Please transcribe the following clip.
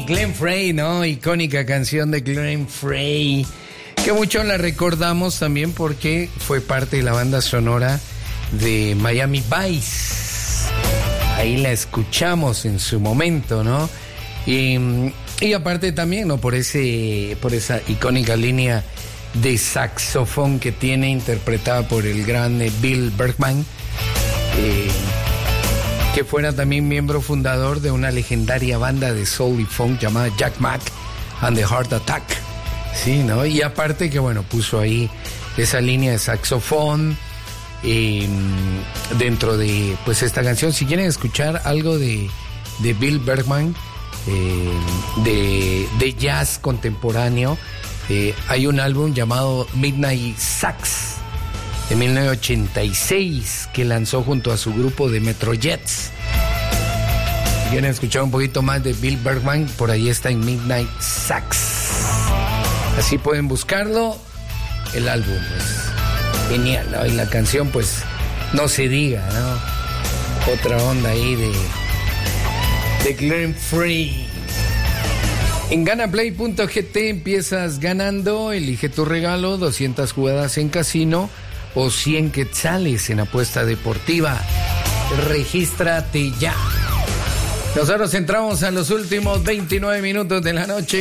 Glenn Frey, ¿no? Icónica canción de Glenn Frey, que mucho la recordamos también porque fue parte de la banda sonora de Miami Vice. Ahí la escuchamos en su momento, ¿no? Y aparte también, ¿no? Por esa icónica línea de saxofón que tiene, interpretada por el gran Bill Bergman, que fuera también miembro fundador de una legendaria banda de soul y funk llamada Jack Mack and the Heart Attack. Sí, ¿no? Y aparte que, bueno, puso ahí esa línea de saxofón dentro de, pues, esta canción. Si quieren escuchar algo de Bill Bergman, de jazz contemporáneo, hay un álbum llamado Midnight Sax de 1986 que lanzó junto a su grupo de Metrojets. Si quieren escuchar un poquito más de Bill Bergman, por ahí está en Midnight Sax. Así pueden buscarlo. El álbum es genial, ¿no? Y la canción, pues, no se diga, ¿no? Otra onda ahí de Glenn Frey. En ganaplay.gt empiezas ganando. Elige tu regalo: 200 jugadas en casino o 100 quetzales en apuesta deportiva. Regístrate ya. Nosotros entramos a los últimos 29 minutos de la noche.